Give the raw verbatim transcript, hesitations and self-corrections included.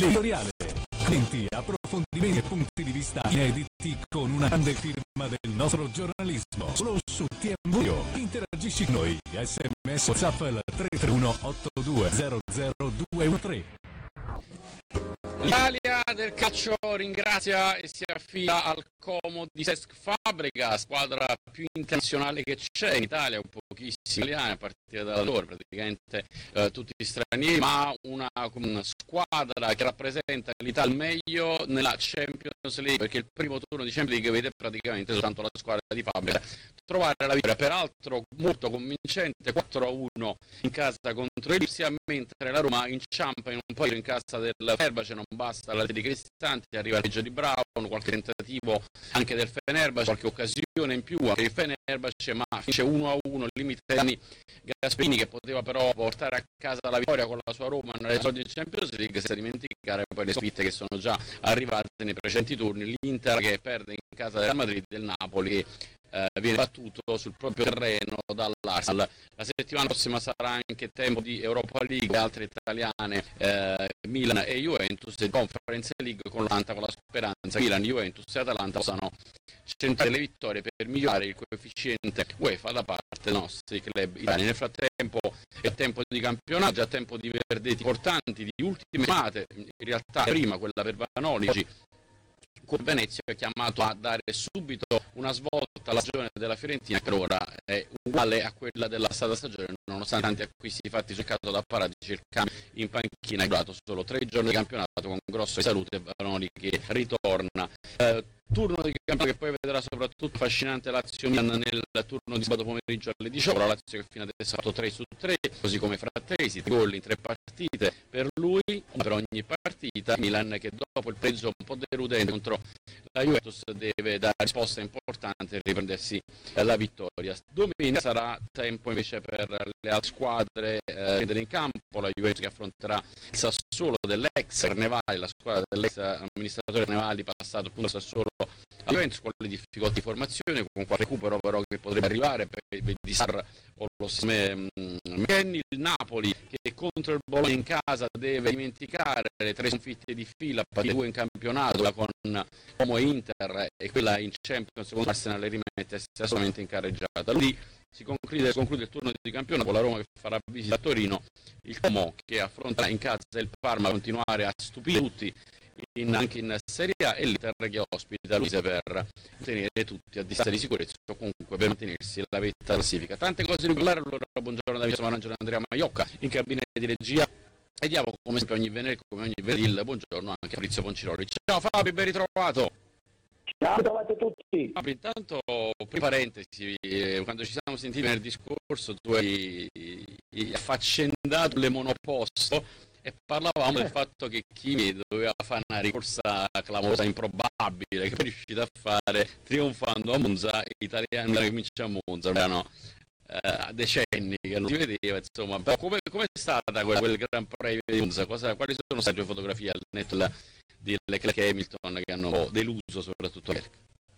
l'editoriale. Commenti, approfondimenti e punti di vista inediti con una grande firma del nostro giornalismo. Solo su T M V. Interagisci con noi. sms WhatsApp al tre tre uno otto due zero zero due uno tre. L'Italia del calcio ringrazia e si affida al Como di Cesc Fabregas, squadra più internazionale che c'è in Italia, un pochissimi italiani a partire dalla Torre, praticamente eh, tutti stranieri, ma una, una squadra che rappresenta l'Italia al meglio nella Champions League, perché il primo turno di Champions League vede praticamente soltanto la squadra di Fabregas trovare la vittoria, peraltro molto convincente, quattro a uno in casa contro il Lipsia, mentre la Roma inciampa in un po' in casa del Fenerbahce. Non basta la di Cristante, arriva il Reggio di Brown, qualche tentativo anche del Fenerbahce, qualche occasione in più anche il Fenerbahce, ma finisce uno a uno, il limite di Gasperini, che poteva però portare a casa la vittoria con la sua Roma nelle solite Champions League, senza dimenticare poi le sconfitte che sono già arrivate nei precedenti turni. L'Inter che perde in casa del Real Madrid, del Napoli Eh, viene battuto sul proprio terreno dall'Arsenal. La settimana prossima sarà anche tempo di Europa League, altre italiane, eh, Milan e Juventus, e Conference League con l'Atalanta, con la speranza che Milan, Juventus e Atalanta possano centrare le vittorie per migliorare il coefficiente UEFA da parte dei nostri club italiani. Nel frattempo è tempo di campionato, già tempo di verdetti importanti, di ultime chiamate, in realtà prima quella per Vanolici con Venezia, è chiamato a dare subito una svolta alla stagione della Fiorentina, che per ora è uguale a quella della stata stagione, nonostante tanti acquisti fatti sul caso da Paratici. Il cambio in panchina è durato solo tre giorni di campionato, con Grosso di salute e Vanoli che ritorna. Eh, turno di campionato che poi vedrà soprattutto affascinante Lazio-Milan nel turno di sabato pomeriggio alle diciotto. La Lazio che fino adesso ha fatto tre su tre, così come Frattesi, tre gol in tre partite per lui, uno per ogni partita. Milan che dopo il pareggio un po' deludente contro la Juventus deve dare risposta importante e riprendersi la vittoria. Domenica sarà tempo invece per le altre squadre eh, in campo. La Juventus che affronterà il Sassuolo dell'ex Carnevali, la squadra dell'ex amministratore Carnevali, passato appunto al Sassuolo a Juventus, con le difficoltà di formazione, con qualche recupero però che potrebbe arrivare per di Sarra o lo stesso McKennie. Il Napoli che contro il Bologna in casa deve dimenticare le tre sconfitte di fila, due in campionato con Como e Inter, e quella in Champions con Arsenal le rimette assolutamente in carreggiata. Lì si conclude, conclude il turno di campionato con la Roma che farà visita a Torino, il Como che affronta in casa il Parma, continuare a stupire tutti in, anche in Serie A, e l'Inter che ospita Luise per tenere tutti a distanza di sicurezza o comunque per mantenersi la vetta classifica. Tante cose di parlare. Allora buongiorno da Vincenzo Marangelo e Andrea Maiocca in cabina di regia, e diamo come sempre ogni venerdì, come ogni venerdì, il buongiorno anche a Fabrizio Ponciroli. Ciao Fabio, ben ritrovato. Ciao, trovate tutti. Fabio, intanto, prima parentesi, quando ci siamo sentiti nel discorso tu hai affaccendato le monoposto e parlavamo del fatto che Kimi doveva fare una ricorsa clamorosa, improbabile, che poi è riuscito a fare trionfando a Monza. Italiano che vince a Monza, erano uh, decenni che non si vedeva, insomma. Però come è stata quel, quel Gran Premio di Monza? Cosa, quali sono state le fotografie al netto delle Clark Hamilton che hanno deluso soprattutto?